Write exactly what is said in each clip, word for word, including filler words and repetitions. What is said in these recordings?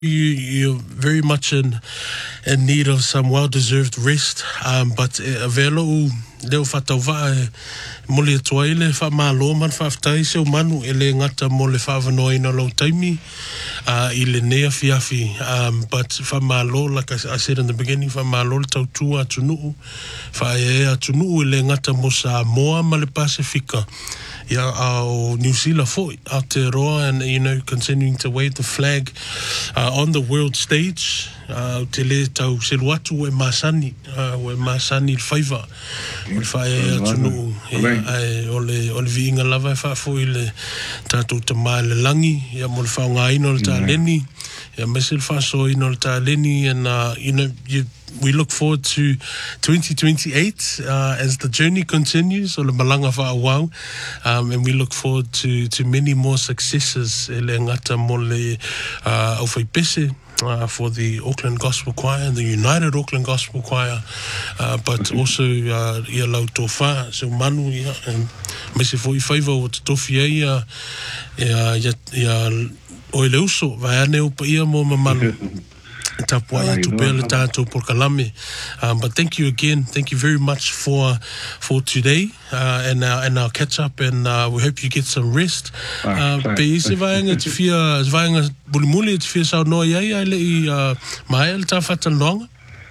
You, you're very much in in need of some well-deserved rest, um, but e velo u leo whatauwa e mole atua i le whamalo man whaftai se manu e le ngata mo le whawanoa ina lau taimi uh, i le nea fiafi. Um, but whamalo, like I, I said in the beginning, whamalo le tautua atunuu, whae atunuu i le ngata mo Samoa ma le Pasifika. Yeah, our New Zealand for Aotearoa, and you know, continuing to wave the flag uh, on the world stage. Uh, te le tau seluatu e masani, uh, e masani whaiva. O le whae atunu, e ole ole viinga lava e whaafo i le tātou ta mai le langi, ia mo le whaonga ino le tā leni, ia mesil whaaso ino le tā leni, and uh, you know, you we look forward to twenty twenty-eight uh, as the journey continues, o le malanga whaawau, um, and we look forward to to many more successes e le ngata mo le uh, au whaipese uh, for the Auckland Gospel Choir and the United Auckland Gospel Choir, uh, but also uh, ia lau tō wha, so manu ia, and me se fo i whaiva o te tofi e ia, ia, ia, ia o le uso, vai ane upa ia mo mamanu. Um, but thank you again. Thank you very much for for today uh, and our and our catch up, and uh, we hope you get some rest. Pe se vaenga te fia vaenga bulimuli te fia sau no ia ia le i mai el ta fata longa.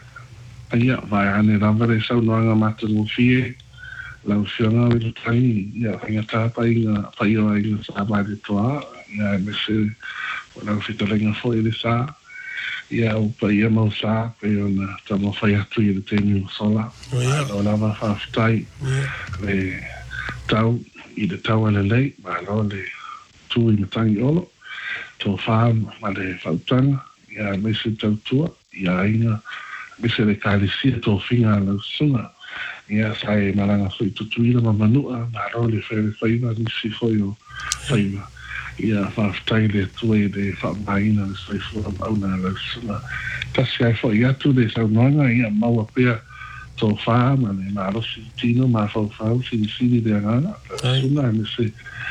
Ia vai ane ravare sau longa mata no fie lau fianga le tai ia nga ta pai nga pai o ai sa vai de toa ia me se lau fitolenga foi le sa. Ia upa ia mau sa pe ona tamo fai atu i le tenu sola. O lava whaftai le tau i le tau ale lei, ma lo le tu i matangi olo, tō wha ma le whautanga, ia me se tau tua, ia inga, me se le kālisia tō whinga lau sunga, ia sai maranga whai tutuina ma manua, ma lo le whaere whaiva, nisi whai o whaiva. Ia whaftai le tue le whamaina le saifua mauna le suna. Tasi ai whai atu le saunoanga ia maua pia tō wha ma le marosi tino ma whau whau sini sini le angana. Suna me se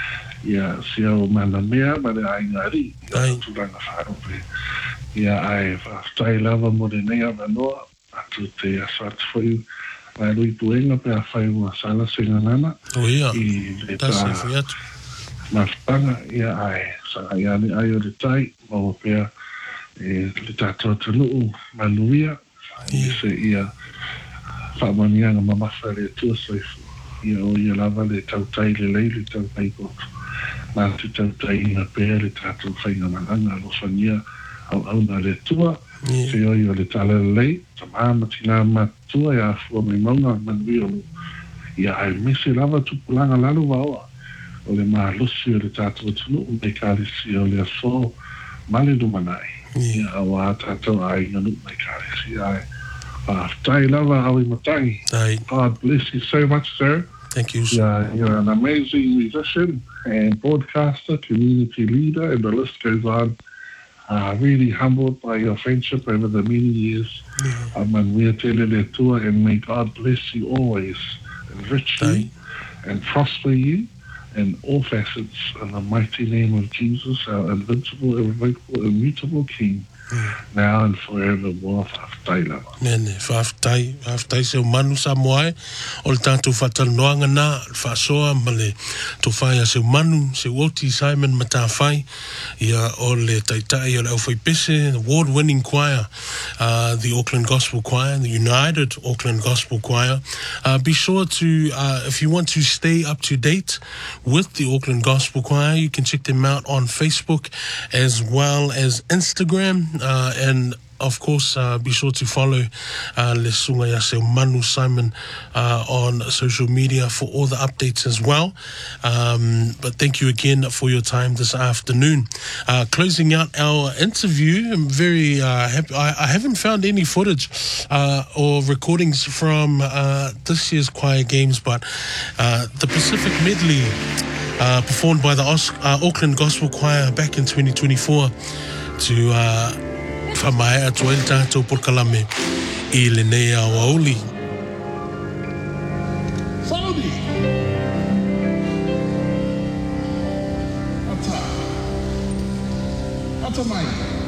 ia sia o mana mea ma le aingari. Ia turanga wharo pe. Ia ai whaftai lava mo le nea manoa atu te aswat whai mai lui tuenga pe a whai ua sala senganana. O ia, tasi whai atu. Mafpanga ia ai sa ia ni ai o le tai mo pea e le tato tunu manuia se ia fa mania nga mamafa le tu soifu ia o ia lava le tau tai le lei le tau tai ko ma te tau tai na pea le tato fai nga malanga lo fania au au na le tua se o ia le tala le lei ta mama tina matua ia fua mai maunga manuia ia ai misi lava tupulanga lalu waoa o le malusi o le tātou tunu o me kālisi o le aso male lumanai. Ia awa tātou ai nganu me kālisi ai. Tai lava awi matangi. God bless you so much, sir. Thank you, sir. Yeah, you're an amazing musician and broadcaster, community leader, and the list goes on. Uh, really humbled by your friendship over the many years. Yeah. Um, and we're telling the tour, and may God bless you always, enrich you, and prosper you in all facets, in the mighty name of Jesus, our invincible, irrevocable, immutable King, mm. now and forevermore. Whaftai lava. Mene, whaftai, whaftai se o manu sa moai, o le tātou whatanoanga nā, whasoa, ma le tō whaia se o manu, se Oti Simon Matawhai, ia o le taitai o le au whaipese, award-winning choir, uh, the Auckland Gospel Choir, the United Auckland Gospel Choir. Uh, be sure to, uh, if you want to stay up to date with the Auckland Gospel Choir, you can check them out on Facebook as well as Instagram, uh, and of course, uh, be sure to follow uh, Le Sunga Yase Manu Simon uh, on social media for all the updates as well. Um, but thank you again for your time this afternoon. Uh, closing out our interview, I'm very uh, happy. I, I haven't found any footage uh, or recordings from uh, this year's choir games, but uh, the Pacific Medley uh, performed by the Os- uh, Auckland Gospel Choir back in twenty twenty-four to uh, whamae atua il tātou porkalame i le nei au auli. Saudi! Ata. Ata mai.